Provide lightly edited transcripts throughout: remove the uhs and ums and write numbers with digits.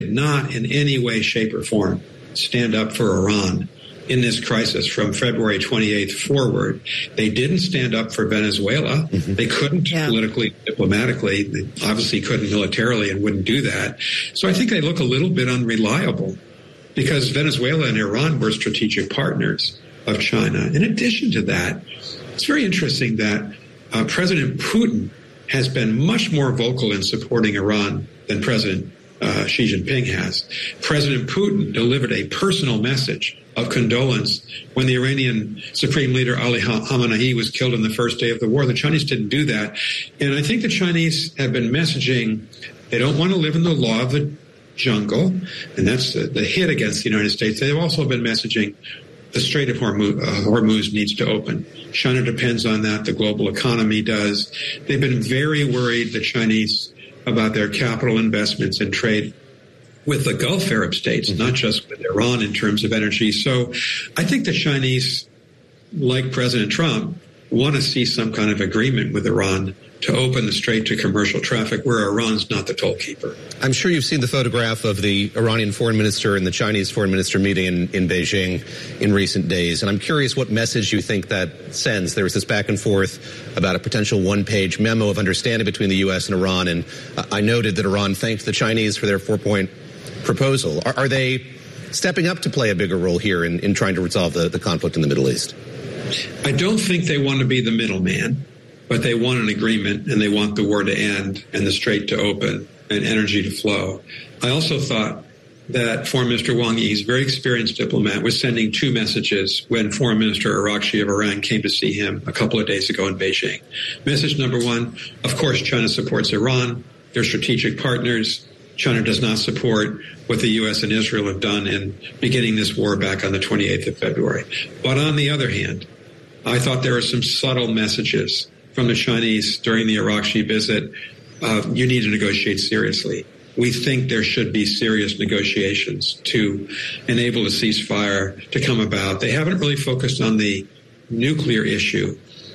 not in any way, shape, or form stand up for Iran in this crisis from February 28th forward. They didn't stand up for Venezuela. Mm-hmm. They couldn't politically, diplomatically. They obviously couldn't militarily and wouldn't do that. So I think they look a little bit unreliable because Venezuela and Iran were strategic partners of China. In addition to that, it's very interesting that President Putin has been much more vocal in supporting Iran than President Xi Jinping has. President Putin delivered a personal message of condolence when the Iranian Supreme Leader Ali Khamenei was killed on the first day of the war. The Chinese didn't do that. And I think the Chinese have been messaging they don't want to live in the law of the jungle, and that's the hit against the United States. They've also been messaging the Strait of Hormuz needs to open. China depends on that. The global economy does. They've been very worried, the Chinese, about their capital investments and trade with the Gulf Arab states, not just with Iran in terms of energy. So I think the Chinese, like President Trump, want to see some kind of agreement with Iran to open the strait to commercial traffic where Iran's not the tollkeeper. I'm sure you've seen the photograph of the Iranian foreign minister and the Chinese foreign minister meeting in Beijing in recent days. And I'm curious what message you think that sends. There was this back and forth about a potential one-page memo of understanding between the U.S. and Iran. And I noted that Iran thanked the Chinese for their 4-point proposal. Are they stepping up to play a bigger role here in trying to resolve the conflict in the Middle East? I don't think they want to be the middleman, but they want an agreement and they want the war to end and the strait to open and energy to flow. I also thought that Foreign Minister Wang Yi, a very experienced diplomat, was sending two messages when Foreign Minister Araghchi of Iran came to see him a couple of days ago in Beijing. Message number one, of course, China supports Iran. They're strategic partners. China does not support what the U.S. and Israel have done in beginning this war back on the 28th of February. But on the other hand, I thought there were some subtle messages from the Chinese during the Araghchi visit. You need to negotiate seriously. We think there should be serious negotiations to enable a ceasefire to come about. They haven't really focused on the nuclear issue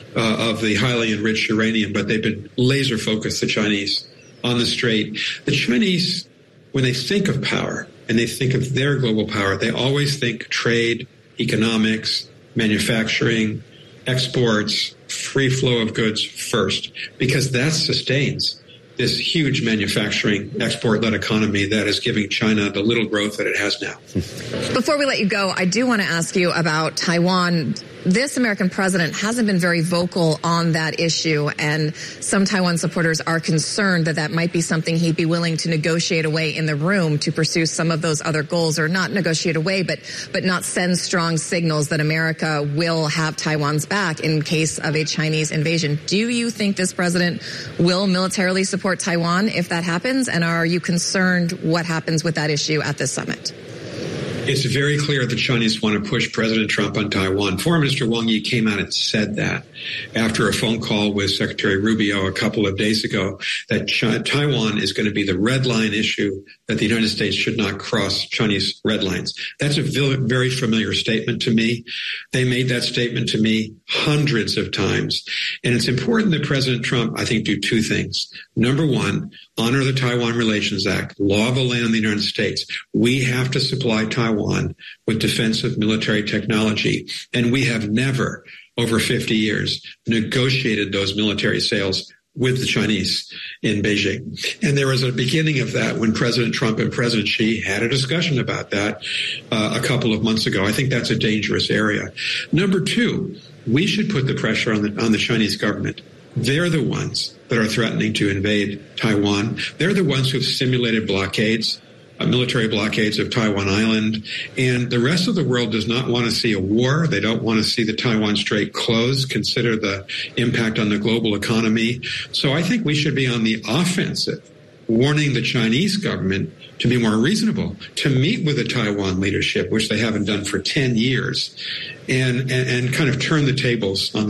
of the highly enriched uranium, but they've been laser focused, the Chinese, on the strait. The Chinese, when they think of power and they think of their global power, they always think trade, economics, manufacturing, exports, free flow of goods first, because that sustains this huge manufacturing export-led economy that is giving China the little growth that it has now. Before we let you go, I do want to ask you about Taiwan. This American president hasn't been very vocal on that issue, and some Taiwan supporters are concerned that that might be something he'd be willing to negotiate away in the room to pursue some of those other goals, or not negotiate away, but not send strong signals that America will have Taiwan's back in case of a Chinese invasion. Do you think this president will militarily support Taiwan if that happens? And are you concerned what happens with that issue at this summit? It's very clear the Chinese want to push President Trump on Taiwan. Foreign Minister Wang Yi came out and said that after a phone call with Secretary Rubio a couple of days ago, that Taiwan is going to be the red line issue, that the United States should not cross Chinese red lines. That's a very familiar statement to me. They made that statement to me hundreds of times. And it's important that President Trump, I think, do two things. Number one, honor the Taiwan Relations Act, law of the land of the United States. We have to supply Taiwan with defensive military technology. And we have never, over 50 years, negotiated those military sales with the Chinese in Beijing. And there was a beginning of that when President Trump and President Xi had a discussion about that a couple of months ago. I think that's a dangerous area. Number two, we should put the pressure on the Chinese government. They're the ones that are threatening to invade Taiwan. They're the ones who have simulated blockades, military blockades of Taiwan Island. And the rest of the world does not want to see a war. They don't want to see the Taiwan Strait closed, consider the impact on the global economy. So I think we should be on the offensive, warning the Chinese government to be more reasonable, to meet with the Taiwan leadership, which they haven't done for 10 years, and kind of turn the tables on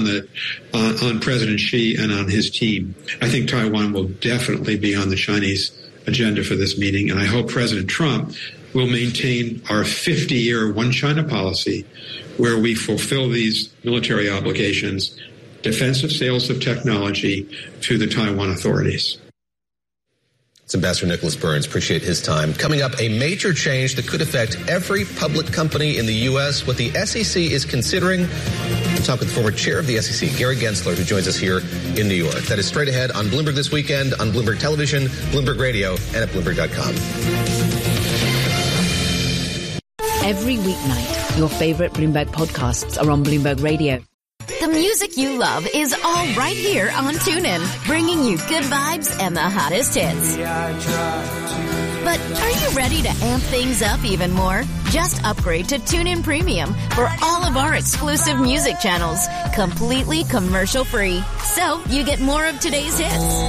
President Xi and on his team. I think Taiwan will definitely be on the Chinese agenda for this meeting, and I hope President Trump will maintain our 50-year one China policy, where we fulfill these military obligations, defensive sales of technology to the Taiwan authorities. It's Ambassador Nicholas Burns. Appreciate his time. Coming up, a major change that could affect every public company in the U.S., what the SEC is considering. We'll talk with the former chair of the SEC, Gary Gensler, who joins us here in New York. That is straight ahead on Bloomberg This Weekend, on Bloomberg Television, Bloomberg Radio, and at Bloomberg.com. Every weeknight, your favorite Bloomberg podcasts are on Bloomberg Radio. The music you love is all right here on TuneIn, bringing you good vibes and the hottest hits. But are you ready to amp things up even more? Just upgrade to TuneIn Premium for all of our exclusive music channels, completely commercial-free. So you get more of today's hits,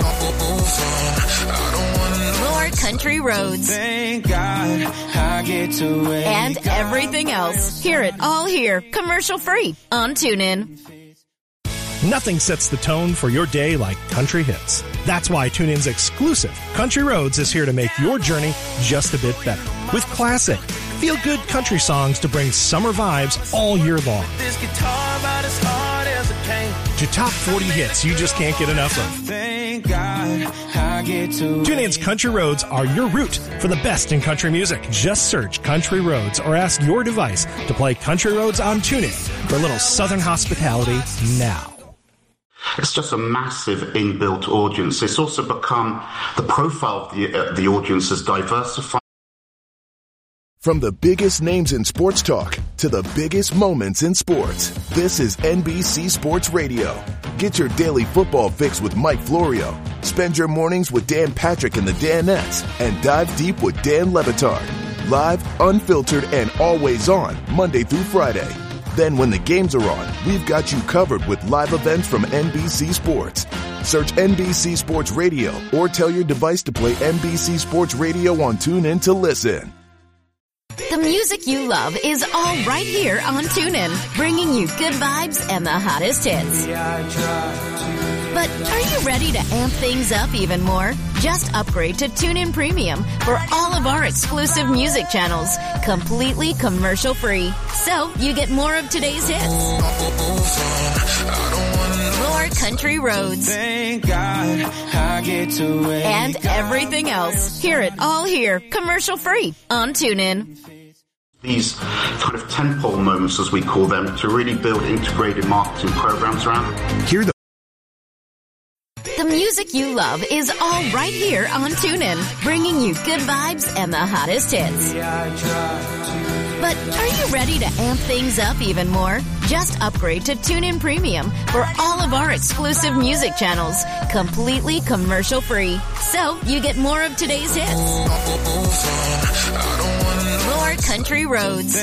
more country roads, and everything else. Hear it all here, commercial-free on TuneIn. Nothing sets the tone for your day like country hits. That's why TuneIn's exclusive Country Roads is here to make your journey just a bit better. With classic, feel-good country songs to bring summer vibes all year long. To top 40 hits you just can't get enough of. TuneIn's Country Roads are your route for the best in country music. Just search Country Roads or ask your device to play Country Roads on TuneIn for a little southern hospitality now. It's just a massive inbuilt audience. It's also become the profile of the audience has diversified. From the biggest names in sports talk to the biggest moments in sports, this is NBC Sports Radio. Get your daily football fix with Mike Florio. Spend your mornings with Dan Patrick and the Danettes, and dive deep with Dan Le Batard. Live, unfiltered, and always on, Monday through Friday. Then when the games are on, we've got you covered with live events from NBC Sports. Search NBC Sports Radio or tell your device to play NBC Sports Radio on TuneIn to listen. The music you love is all right here on TuneIn, bringing you good vibes and the hottest hits. But are you ready to amp things up even more? Just upgrade to TuneIn Premium for all of our exclusive music channels, completely commercial-free. So you get more of today's hits, more country roads, and everything else. Hear it all here, commercial-free on TuneIn. These kind of tentpole moments, as we call them, to really build integrated marketing programs around. The music you love is all right here on TuneIn, bringing you good vibes and the hottest hits. But are you ready to amp things up even more? Just upgrade to TuneIn Premium for all of our exclusive music channels, completely commercial-free. So you get more of today's hits, more country roads,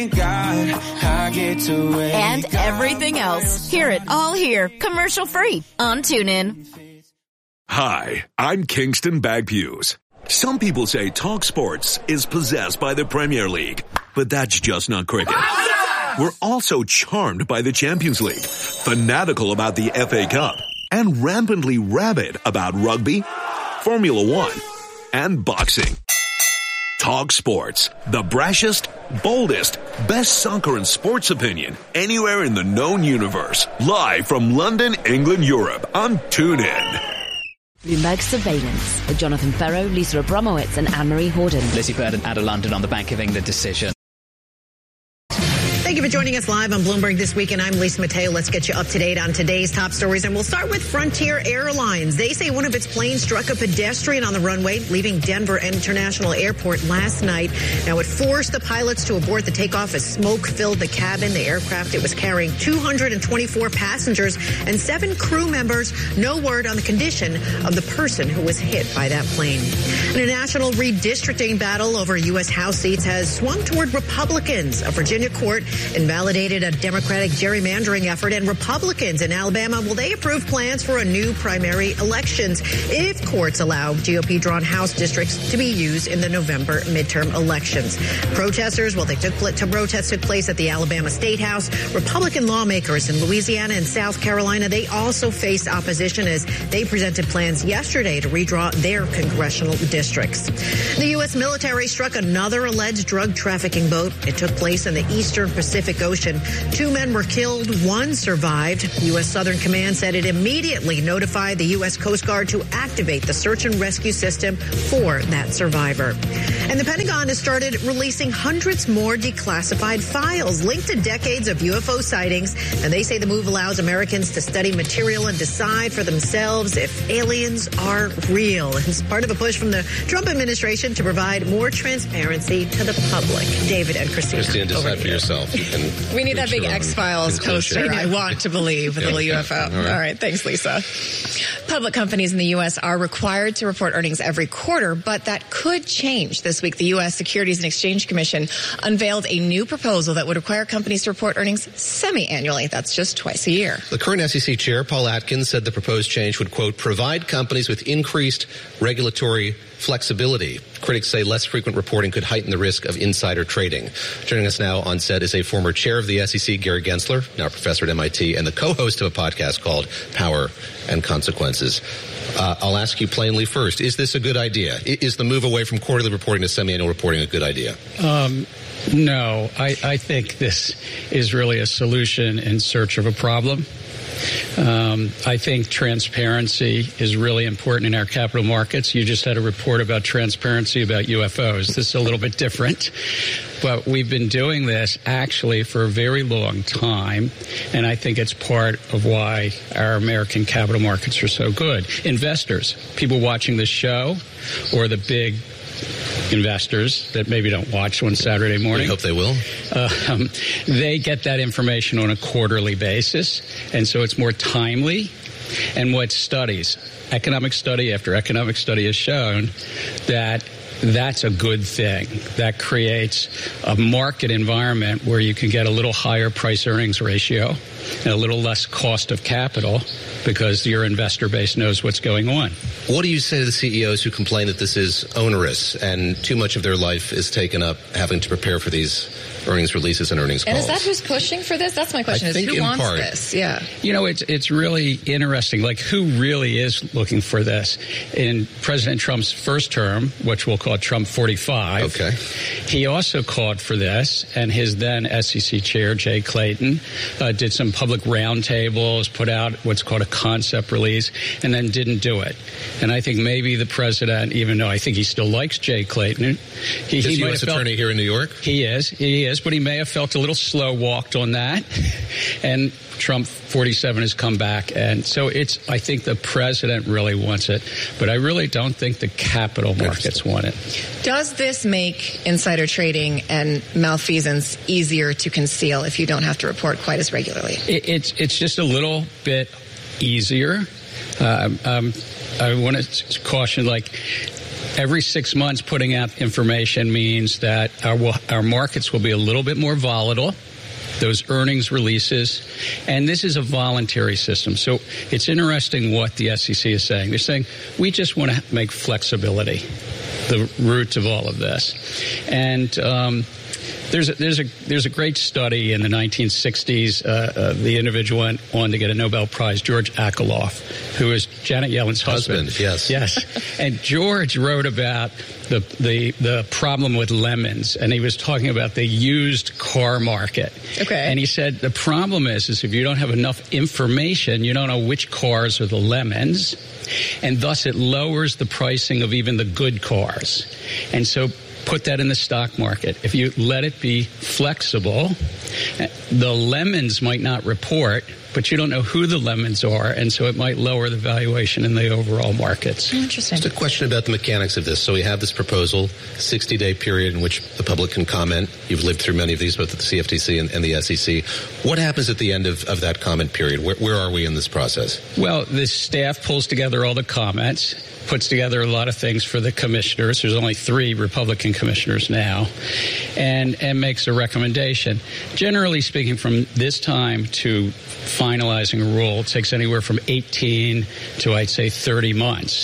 and everything else. Hear it all here, commercial-free on TuneIn. Hi, I'm Kingston Bagpues. Some people say Talk Sports is possessed by the Premier League, but that's just not cricket. We're also charmed by the Champions League, fanatical about the FA Cup, and rampantly rabid about rugby, Formula One, and boxing. Talk Sports, the brashest, boldest, best soccer and sports opinion anywhere in the known universe. Live from London, England, Europe on TuneIn. Bloomberg Surveillance with Jonathan Ferro, Lisa Abramowitz and Anne-Marie Horden. Lizzie Burden out of London on the Bank of England decision. Thank you for joining us live on Bloomberg This Week, and I'm Lisa Mateo. Let's get you up to date on today's top stories, and we'll start with Frontier Airlines. They say one of its planes struck a pedestrian on the runway, leaving Denver International Airport last night. Now, it forced the pilots to abort the takeoff as smoke filled the cabin. The aircraft, it was carrying 224 passengers and 7 crew members. No word on the condition of the person who was hit by that plane. And a national redistricting battle over U.S. House seats has swung toward Republicans. A Virginia court invalidated a Democratic gerrymandering effort, and Republicans in Alabama, well, they approved plans for a new primary elections if courts allow GOP-drawn House districts to be used in the November midterm elections. Protesters, well, protests took place at the Alabama State House. Republican lawmakers in Louisiana and South Carolina, they also faced opposition as they presented plans yesterday to redraw their congressional districts. The U.S. military struck another alleged drug trafficking boat. It took place in the eastern Pacific Pacific Ocean. 2 men were killed, 1 survived. U.S. Southern Command said it immediately notified the U.S. Coast Guard to activate the search and rescue system for that survivor. And the Pentagon has started releasing hundreds more declassified files linked to decades of UFO sightings. And they say the move allows Americans to study material and decide for themselves if aliens are real. It's part of a push from the Trump administration to provide more transparency to the public. David and Christina. Decide for yourself. We need that big X-Files poster. I want to believe with a little UFO. All right. Thanks, Lisa. Public companies in the U.S. are required to report earnings every quarter, but that could change. This week, the U.S. Securities and Exchange Commission unveiled a new proposal that would require companies to report earnings semi-annually. That's just twice a year. The current SEC chair, Paul Atkins, said the proposed change would, quote, provide companies with increased regulatory flexibility. Critics say less frequent reporting could heighten the risk of insider trading. Joining us now on set is a former chair of the SEC, Gary Gensler, now a professor at MIT, and the co-host of a podcast called Power and Consequences. I'll ask you plainly first, is this a good idea? Is the move away from quarterly reporting to semi-annual reporting a good idea? No, I think this is really a solution in search of a problem. I think transparency is really important in our capital markets. You just had a report about transparency about UFOs. This is a little bit different. But we've been doing this actually for a very long time, and I think it's part of why our American capital markets are so good. Investors, people watching the show, or the big investors that maybe don't watch on Saturday morning. We hope they will. They get that information on a quarterly basis, and so it's more timely. And what studies, economic study after economic study has shown that that's a good thing. That creates a market environment where you can get a little higher price-earnings ratio and a little less cost of capital because your investor base knows what's going on. What do you say to the CEOs who complain that this is onerous and too much of their life is taken up having to prepare for these earnings releases and earnings calls? And is that who's pushing for this? That's my question. Who wants this? Yeah. You know, it's really interesting. Like, who really is looking for this? In President Trump's first term, which we'll call Trump 45, he also called for this, and his then SEC chair, Jay Clayton, did some public roundtables, put out what's called a concept release, and then didn't do it. And I think maybe the president, even though I think he still likes Jay Clayton, he's the U.S. attorney here in New York? He is, but he may have felt a little slow-walked on that. And Trump 47 has come back. And so I think the president really wants it. But I really don't think the capital markets want it. Does this make insider trading and malfeasance easier to conceal if you don't have to report quite as regularly? It's just a little bit easier. I want to caution, every 6 months putting out information means that our markets will be a little bit more volatile, those earnings releases, and this is a voluntary system. So it's interesting what the SEC is saying. They're saying, we just want to make flexibility the root of all of this. And there's a great study in the 1960s. The individual went on to get a Nobel Prize, George Akerlof, who is Janet Yellen's husband. Yes. And George wrote about the problem with lemons, and he was talking about the used car market. Okay. And he said the problem is if you don't have enough information, you don't know which cars are the lemons, and thus it lowers the pricing of even the good cars. And so put that in the stock market. If you let it be flexible, the lemons might not report, but you don't know who the lemons are, and so it might lower the valuation in the overall markets. Interesting. Just a question about the mechanics of this. So we have this proposal, 60-day period in which the public can comment. You've lived through many of these, both at the CFTC and the SEC. What happens at the end of that comment period? Where are we in this process? Well, the staff pulls together all the comments, puts together a lot of things for the commissioners. There's only 3 Republican commissioners now, and makes a recommendation. Generally speaking, from this time to finalizing a rule, it takes anywhere from 18 to, I'd say, 30 months.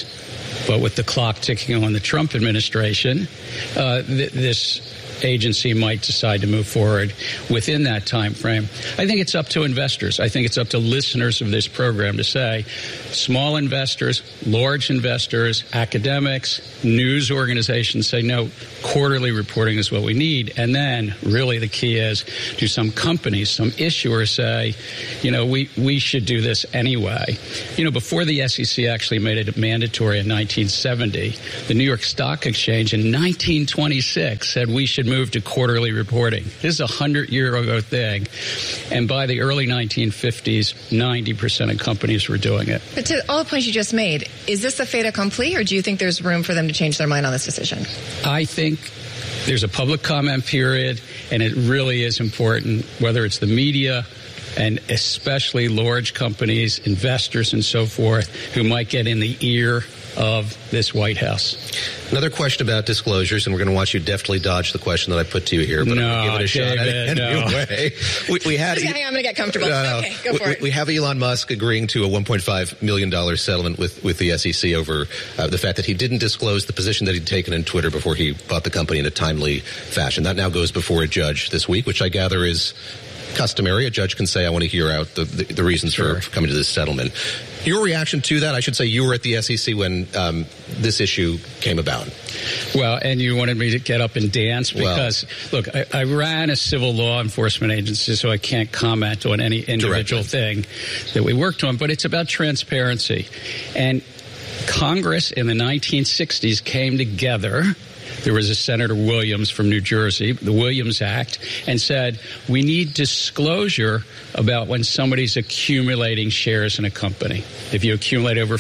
But with the clock ticking on the Trump administration, this agency might decide to move forward within that time frame. I think it's up to investors. I think it's up to listeners of this program to say, small investors, large investors, academics, news organizations say, no, quarterly reporting is what we need. And then really the key is, do some companies, some issuers say, we should do this anyway. Before the SEC actually made it mandatory in 1970, the New York Stock Exchange in 1926 said we should move to quarterly reporting. This is a 100-year-ago thing. And by the early 1950s, 90% of companies were doing it. But to all the points you just made, is this a fait accompli, or do you think there's room for them to change their mind on this decision? I think there's a public comment period, and it really is important, whether it's the media and especially large companies, investors and so forth, who might get in the ear of this White House. Another question about disclosures, and we're going to watch you deftly dodge the question that I put to you here, but I'm going to give it a shot anyway. I'm going to get comfortable. Okay, go for it. We have Elon Musk agreeing to a $1.5 million settlement with the SEC over the fact that he didn't disclose the position that he'd taken in Twitter before he bought the company in a timely fashion. That now goes before a judge this week, which I gather is customary. A judge can say, I want to hear out the reasons for coming to this settlement. Your reaction to that, I should say you were at the SEC when this issue came about. Well, and you wanted me to get up and dance because, look, I ran a civil law enforcement agency, so I can't comment on any individual thing that we worked on, but it's about transparency. And Congress in the 1960s came together. There was a Senator Williams from New Jersey, the Williams Act, and said, we need disclosure about when somebody's accumulating shares in a company. If you accumulate over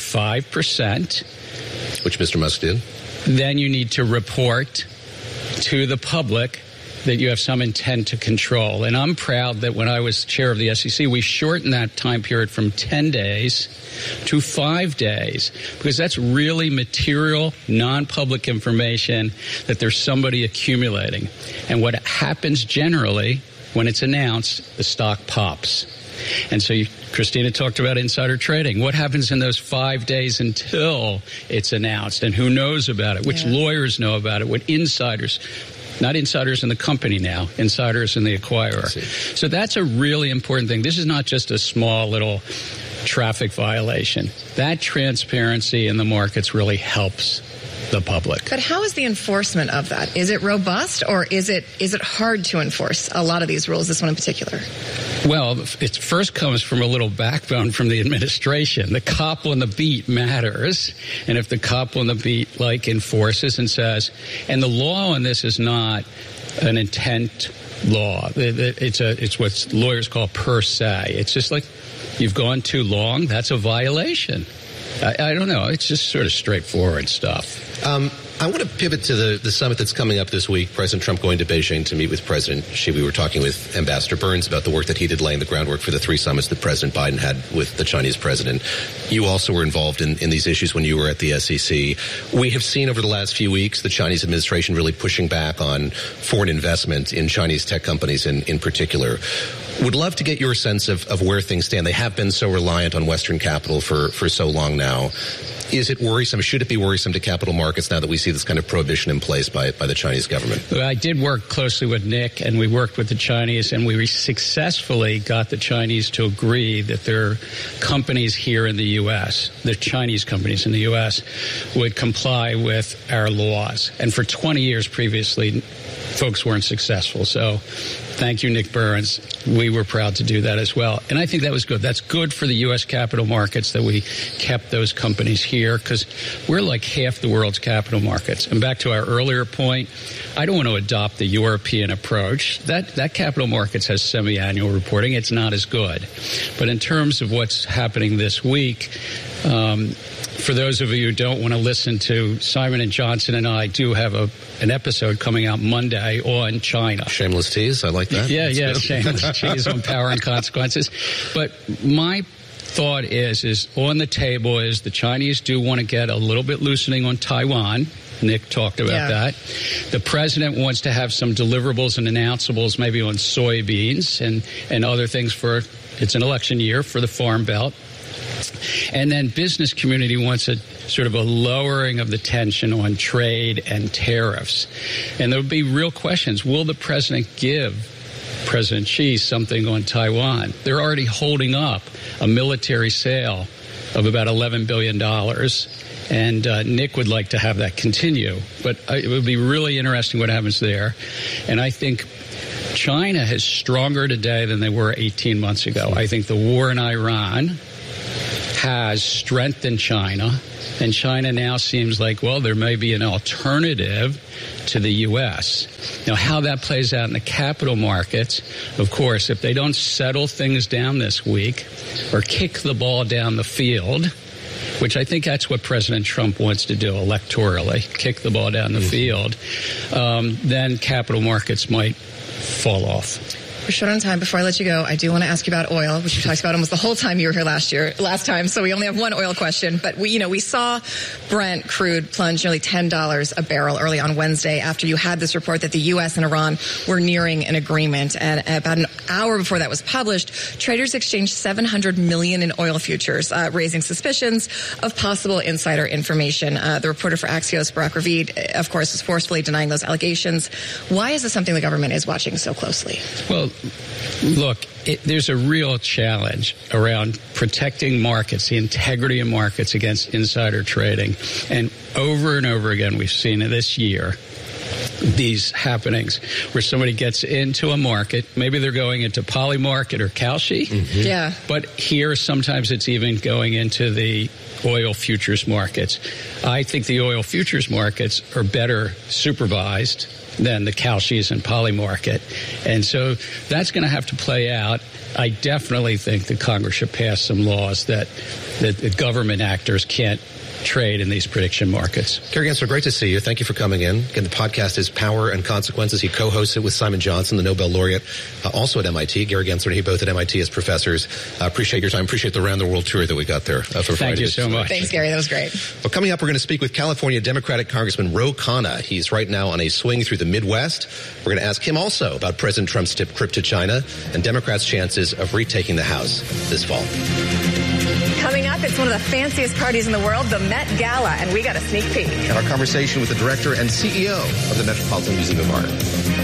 5%, which Mr. Musk did, then you need to report to the public that you have some intent to control. And I'm proud that when I was chair of the SEC, we shortened that time period from 10 days to 5 days, because that's really material, non-public information that there's somebody accumulating. And what happens generally when it's announced, the stock pops. And so Christina talked about insider trading. What happens in those 5 days until it's announced? And who knows about it? Which lawyers know about it? What insiders? Not insiders in the company now, insiders in the acquirer. So that's a really important thing. This is not just a small little traffic violation. That transparency in the markets really helps the public. But how is the enforcement of that? Is it robust, or is it hard to enforce a lot of these rules, this one in particular? Well, it first comes from a little backbone from the administration. The cop on the beat matters. And if the cop on the beat enforces and says, and the law on this is not an intent law. It's what lawyers call per se. It's just like, you've gone too long, that's a violation. I don't know. It's just sort of straightforward stuff. I want to pivot to the summit that's coming up this week. President Trump going to Beijing to meet with President Xi. We were talking with Ambassador Burns about the work that he did laying the groundwork for the 3 summits that President Biden had with the Chinese president. You also were involved in these issues when you were at the SEC. We have seen over the last few weeks the Chinese administration really pushing back on foreign investment in Chinese tech companies in particular. Would love to get your sense of where things stand. They have been so reliant on Western capital for so long now. Is it worrisome? Should it be worrisome to capital markets now that we see this kind of prohibition in place by the Chinese government? Well, I did work closely with Nick, and we worked with the Chinese, and we successfully got the Chinese to agree that their companies here in the U.S., the Chinese companies in the U.S., would comply with our laws. And for 20 years previously, folks weren't successful. So thank you, Nick Burns. We were proud to do that as well. And I think that was good. That's good for the U.S. capital markets that we kept those companies here, because we're like half the world's capital markets. And back to our earlier point, I don't want to adopt the European approach. That capital markets has semi-annual reporting. It's not as good. But in terms of what's happening this week, for those of you who don't want to listen to Simon and Johnson and I do have an episode coming out Monday on China. Shameless tease. I like that. Yeah, shameless tease on power and consequences. But my thought is on the table is the Chinese do want to get a little bit loosening on Taiwan. Nick talked about that. The president wants to have some deliverables and announceables maybe on soybeans and other things it's an election year for the Farm Belt. And then business community wants a sort of a lowering of the tension on trade and tariffs. And there'll be real questions. Will the president give President Xi something on Taiwan? They're already holding up a military sale of about $11 billion. And Nick would like to have that continue. But it would be really interesting what happens there. And I think China is stronger today than they were 18 months ago. I think the war in Iran has strengthened China, and China now seems like, well, there may be an alternative to the U.S. Now, how that plays out in the capital markets, of course, if they don't settle things down this week or kick the ball down the field, which I think that's what President Trump wants to do electorally, kick the ball down the field, then capital markets might fall off. We're short on time. Before I let you go, I do want to ask you about oil, which you talked about almost the whole time you were here last time. So we only have one oil question. But we saw Brent crude plunge nearly $10 a barrel early on Wednesday after you had this report that the U.S. and Iran were nearing an agreement. And about an hour before that was published, traders exchanged $700 million in oil futures, raising suspicions of possible insider information. The reporter for Axios, Barak Ravid, of course, is forcefully denying those allegations. Why is this something the government is watching so closely? Well, look, there's a real challenge around protecting markets, the integrity of markets against insider trading. And over again, we've seen it this year, these happenings where somebody gets into a market, maybe they're going into Polymarket or Kalshi. Mm-hmm. Yeah. But here, sometimes it's even going into the oil futures markets. I think the oil futures markets are better supervised than the Kalshis and Polymarket. And so that's going to have to play out. I definitely think that Congress should pass some laws that the government actors can't trade in these prediction markets. Gary Gensler, great to see you. Thank you for coming in. Again, the podcast is Power and Consequences. He co-hosts it with Simon Johnson, the Nobel laureate, also at MIT. Gary Gensler and he both at MIT as professors. Appreciate your time. Appreciate the round-the-world tour that we got there for Friday. Thank you so much. Thanks, Gary. That was great. Well, coming up, we're going to speak with California Democratic Congressman Ro Khanna. He's right now on a swing through the Midwest. We're going to ask him also about President Trump's trip to China and Democrats' chances of retaking the House this fall. Coming up, it's one of the fanciest parties in the world, the Met Gala, and we got a sneak peek. And our conversation with the director and CEO of the Metropolitan Museum of Art.